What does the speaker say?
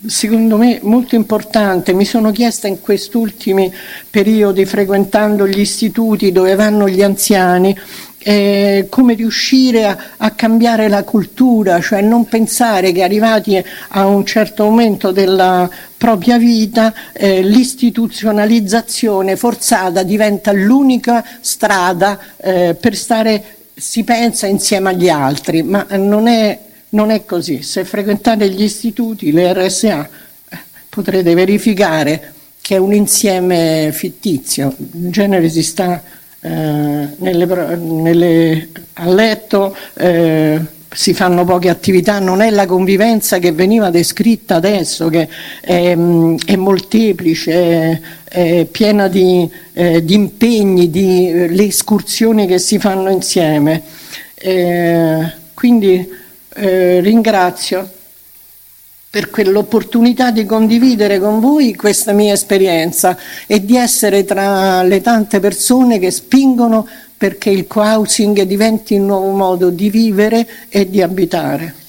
secondo me molto importante. Mi sono chiesta in quest'ultimi periodi, frequentando gli istituti dove vanno gli anziani, come riuscire a cambiare la cultura, cioè non pensare che arrivati a un certo momento della propria vita l'istituzionalizzazione forzata diventa l'unica strada per stare, si pensa, insieme agli altri, ma non è così. Se frequentate gli istituti, le RSA, potrete verificare che è un insieme fittizio. In genere si sta a letto, si fanno poche attività, non è la convivenza che veniva descritta adesso, che è molteplice, è piena di impegni, le escursioni che si fanno insieme. Quindi ringrazio per quell'opportunità di condividere con voi questa mia esperienza e di essere tra le tante persone che spingono perché il co-housing diventi un nuovo modo di vivere e di abitare.